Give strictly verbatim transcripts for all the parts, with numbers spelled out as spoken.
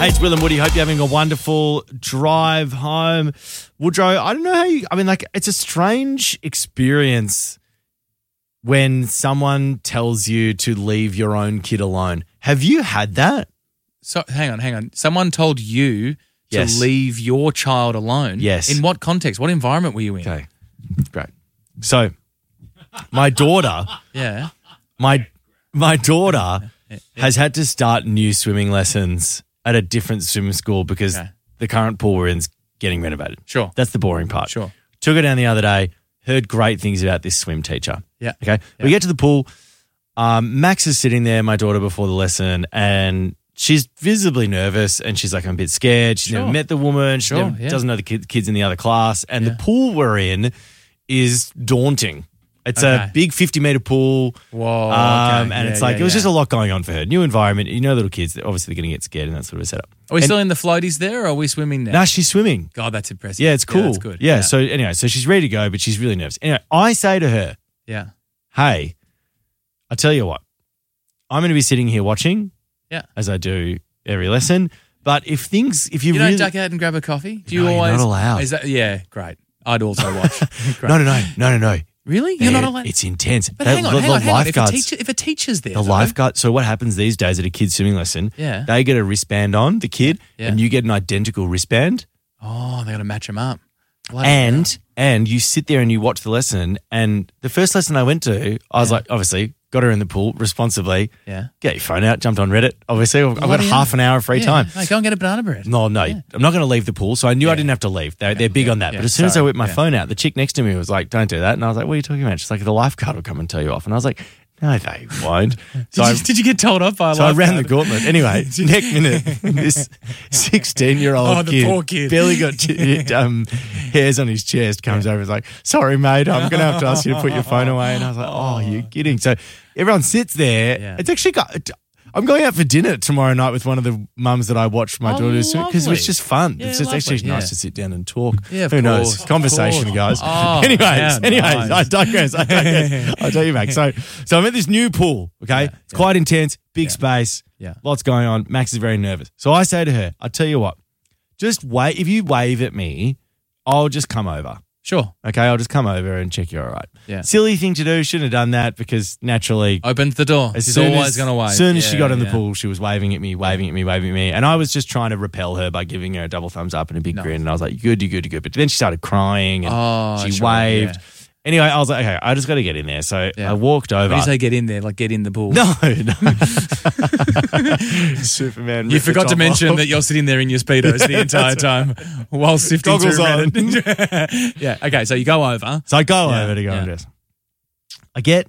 Hey, it's Will and Woody. Hope you're having a wonderful drive home. Woodrow, I don't know how you, I mean, like, it's a strange experience when someone tells you to leave your own kid alone. Have you had that? So hang on, hang on. Someone told you to Yes. leave your child alone? Yes. In what context? What environment were you in? Okay, great. So, my daughter, Yeah. my my daughter has had to start new swimming lessons at a different swimming school because Okay. the current pool we're in is getting renovated. Sure. That's the boring part. Sure. Took her down the other day, heard great things about this swim teacher. Yeah. Okay. We get to the pool. Um, Max is sitting there, my daughter, before the lesson, and she's visibly nervous and she's like, I'm a bit scared. She's Sure. never met the woman. She Sure, never, yeah. doesn't know the kid, kids in the other class. And Yeah. the pool we're in is daunting. It's Okay. a big fifty meter pool. Whoa. Um, okay. and Yeah, it's like, yeah, it was yeah. just a lot going on for her. New environment. You know, little kids, they're obviously they're going to get scared in that sort of setup. Are we And- still in the floaties there or are we swimming now? No, she's swimming. God, that's impressive. Yeah, it's cool. that's good. Yeah, So anyway, so she's ready to go, but she's really nervous. Anyway, I say to her, Yeah. hey, I tell you what, I'm going to be sitting here watching Yeah. as I do every lesson. But if things, if you, You really, don't duck out and grab a coffee? Do you No, you're always? not allowed. Is that, yeah, great. I'd also watch. Great. no, no, no, no, no, no. Really? You're not Man, allowed? It's intense. But They- hang on, the, hang the on, hang on. If a, lifeguards, teacher, if a teacher's there, the though, lifeguard. So what happens these days at a kid's swimming lesson? Yeah. They get a wristband on the kid, Yeah. and you get an identical wristband. Oh, they got to match them up. Bloody And hell. and you sit there and you watch the lesson. And the first lesson I went to, I was Yeah. like, obviously, got her in the pool responsibly. Yeah. Get your phone out, jumped on Reddit. Obviously, I've got Bloody half hell. an hour of free Yeah. time. Hey, go and get a banana bread. No, no, I'm not going to leave the pool. So I knew I Yeah. didn't have to leave. They're, they're big yeah, on that. yeah, But as soon as I sorry, whipped my yeah. phone out, the chick next to me was like, don't do that. And I was like, what are you talking about? She's like, the lifeguard will come and tell you off. And I was like, no, they won't. So Did, I, you, did you get told off by a so I ran the lifeguard? gauntlet. Anyway, next minute, this sixteen-year-old Oh, the kid, poor kid. barely got ch- um, hairs on his chest, comes over and is like, sorry, mate, I'm going to have to ask you to put your phone away. And I was like, oh, you're kidding. So everyone sits there. Yeah. It's actually got... I'm going out for dinner tomorrow night with one of the mums that I watched my Oh, daughter swim because lovely. it's just fun. Yeah, it's just actually lovely, nice yeah. to sit down and talk. Yeah, of Who knows? course, of Conversation, course. guys. Oh, anyways, yeah, anyways, nice. I digress. I digress. I'll tell you, Max. So, so I'm at this new pool. Okay, Yeah, it's yeah. quite intense, big Yeah. space, Yeah. lots going on. Max is very nervous. So I say to her, "I'll tell you what, just wait. If you wave at me, I'll just come over. Sure. Okay, I'll just come over and check you're all right." Yeah. Silly thing to do. Shouldn't have done that because naturally. Opened the door. As She's soon always as, going to wave. As soon as she Yeah, got in the yeah. pool, she was waving at me, waving at me, waving at me. And I was just trying to repel her by giving her a double thumbs up and a big Nice. grin. And I was like, you good, you good, you good. But then she started crying and Oh, she sure, waved. yeah. Anyway, I was like, okay, I just got to get in there. So Yeah. I walked over. When you say get in there, like get in the pool. no, no. Superman. You ripped the forgot to top mention off. that you're sitting there in your Speedos the entire time while sifting Goggles through on. Reddit. Yeah, okay, so you go over. So I go Yeah, over to go yeah. and dress. I get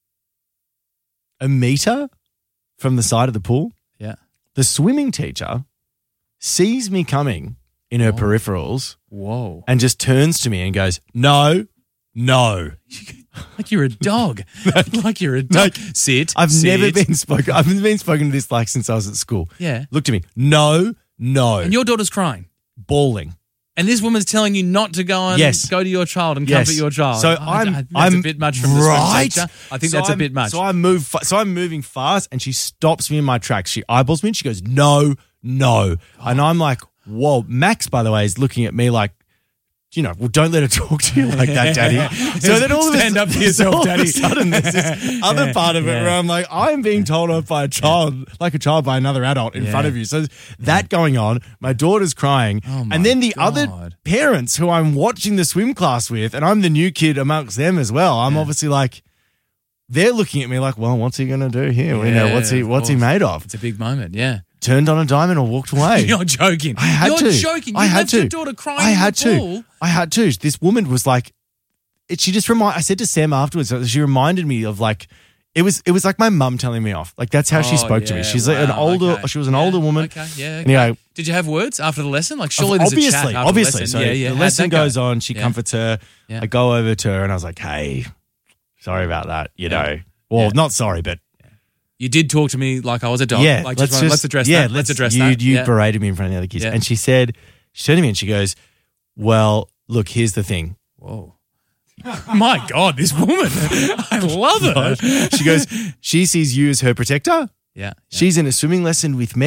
a meter from the side of the pool. Yeah. The swimming teacher sees me coming in her Oh. peripherals Whoa. and just turns to me and goes, no, no. Like you're a dog. like you're a dog. Sit. I've sit. never been spoken. I've been spoken to this like since I was at school. Yeah. Looked at me. No, no. And your daughter's crying. bawling. And this woman's telling you not to go and Yes. go to your child and Yes. comfort your child. So Oh, I'm, that's I'm a bit much from the swim right. teacher. I think So that's a I'm- bit much. So I move. Fa- so I'm moving fast, and she stops me in my tracks. She eyeballs me, and she goes, "No, no," and I'm like, "Whoa!" Max, by the way, is looking at me like, you know, well, don't let her talk to you like that, Daddy. So then all of a Stand up for so yourself, all Daddy. Of a sudden, there's this other part of it Yeah. where I'm like, I am being told off by a child, like a child by another adult in Yeah. front of you. So that going on, my daughter's crying, Oh my and then the God. other parents who I'm watching the swim class with, and I'm the new kid amongst them as well. I'm obviously like, they're looking at me like, well, what's he going to do here? you know, Yeah, what's he, of what's he course. made of? It's a big moment, yeah. Turned on a dime or walked away. You're joking. I had You're to. joking. You I had left to. your daughter crying I had in the to. pool. I had to. This woman was like, it, she just remind. I said to Sam afterwards. She reminded me of like, it was. It was like my mum telling me off. Like that's how she Oh, spoke to me. yeah, She's like an wow, older. okay. She was an Yeah, older woman. Okay, yeah. Okay. Anyway, Did you have words after the lesson? Like surely there's obviously, a chat after obviously. the lesson. So yeah, yeah. the How'd lesson that go? goes on. She Yeah. comforts her. Yeah. I go over to her and I was like, hey, sorry about that. You Yeah. know, well, Yeah. not sorry, but You did talk to me like I was a dog. yeah, like, let's just, just let's address yeah, that. Let's, address you, that. You yeah. berated me in front of the other kids, Yeah. and she said, she turned to me and she goes, well, look, here's the thing. Whoa. My God, this woman. I love her. She goes, she sees you as her protector. Yeah. yeah. She's in a swimming lesson with me.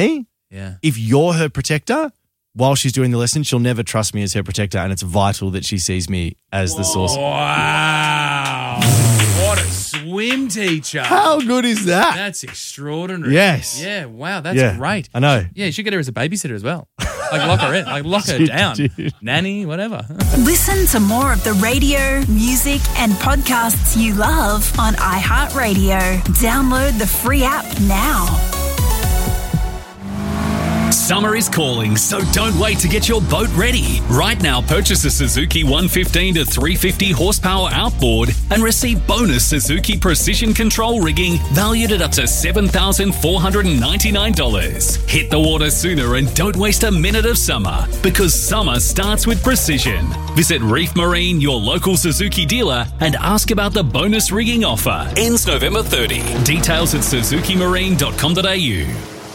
Yeah. If you're her protector, while she's doing the lesson, she'll never trust me as her protector, and it's vital that she sees me as the source. Wow. What a swim teacher. How good is that? That's extraordinary. Yes. Yeah, wow, that's Yeah, great. I know. Yeah, you should get her as a babysitter as well. Like lock her in, like lock her Dude, down. dude. Nanny, whatever. Listen to more of the radio, music, and podcasts you love on iHeartRadio. Download the free app now. Summer is calling, so don't wait to get your boat ready. Right now, purchase a Suzuki one fifteen to three fifty horsepower outboard and receive bonus Suzuki Precision Control rigging valued at up to seven thousand four hundred ninety-nine dollars. Hit the water sooner and don't waste a minute of summer, because summer starts with precision. Visit Reef Marine, your local Suzuki dealer, and ask about the bonus rigging offer. Ends November thirtieth. Details at suzuki marine dot com dot a u.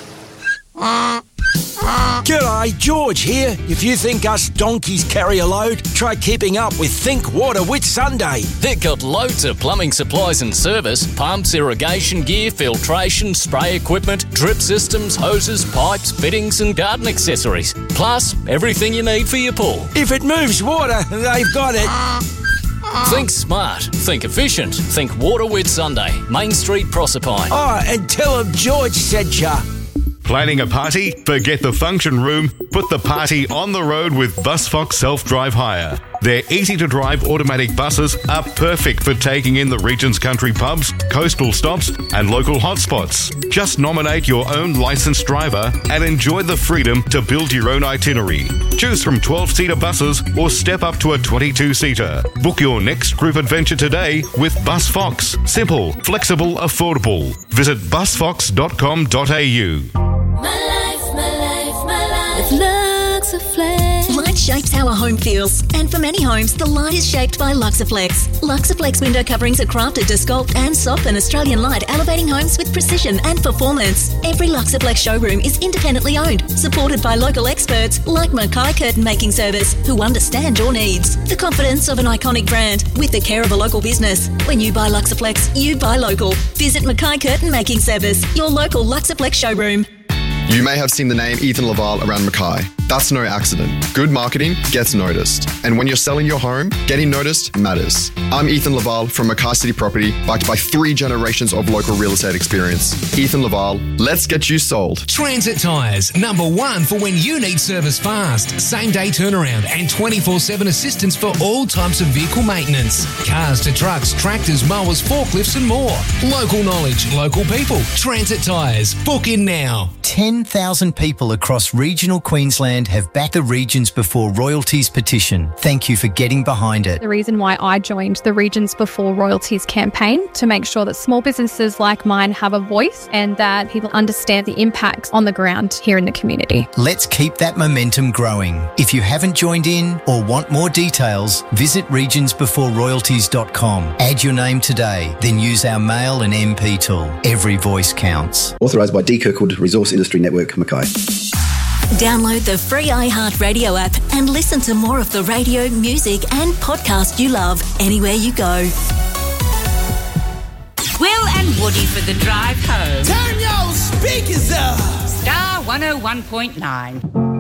G'day, George here. If you think us donkeys carry a load, try keeping up with Think Water with Sunday. They've got loads of plumbing supplies and service, pumps, irrigation gear, filtration, spray equipment, drip systems, hoses, pipes, fittings and garden accessories. Plus, everything you need for your pool. If it moves water, they've got it. Think smart, think efficient, think Water with Sunday, Main Street, Proserpine. Oh, and tell them George said ya. Planning a party? Forget the function room. Put the party on the road with BusFox Self-Drive Hire. Their easy-to-drive automatic buses are perfect for taking in the region's country pubs, coastal stops, and local hotspots. Just nominate your own licensed driver and enjoy the freedom to build your own itinerary. Choose from twelve-seater buses or step up to a twenty-two-seater. Book your next group adventure today with BusFox. Simple, flexible, affordable. Visit bus fox dot com dot a u. My life, my life, my life. With Luxaflex. Light shapes how a home feels, and for many homes, the light is shaped by Luxaflex. Luxaflex window coverings are crafted to sculpt and soften Australian light, elevating homes with precision and performance. Every Luxaflex showroom is independently owned, supported by local experts like Mackay Curtain Making Service, who understand your needs. The confidence of an iconic brand with the care of a local business. When you buy Luxaflex, you buy local. Visit Mackay Curtain Making Service, your local Luxaflex showroom. You may have seen the name Ethan Laval around Mackay. That's no accident. Good marketing gets noticed. And when you're selling your home, getting noticed matters. I'm Ethan Laval from Mackay City Property, backed by three generations of local real estate experience. Ethan Laval, let's get you sold. Transit Tyres, number one for when you need service fast, same-day turnaround and twenty-four seven assistance for all types of vehicle maintenance. Cars to trucks, tractors, mowers, forklifts and more. Local knowledge, local people. Transit Tyres. Book in now. ten thousand people across regional Queensland have backed the Regions Before Royalties petition. Thank you for getting behind it. The reason why I joined the Regions Before Royalties campaign, to make sure that small businesses like mine have a voice and that people understand the impacts on the ground here in the community. Let's keep that momentum growing. If you haven't joined in or want more details, visit regions before royalties dot com. Add your name today, then use our mail and M P tool. Every voice counts. Authorised by D Kirkwood Resource Industry Network, Mackay. Download the free iHeartRadio app and listen to more of the radio, music and podcast you love anywhere you go. Will and Woody for the drive home. Turn your speakers up. Star one oh one point nine.